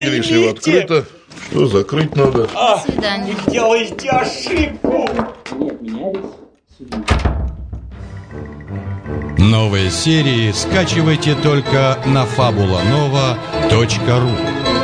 Если открыто, что закрыть надо. До свидания. Не делайте ошибку. Новые серии скачивайте только на fabulanova.ru.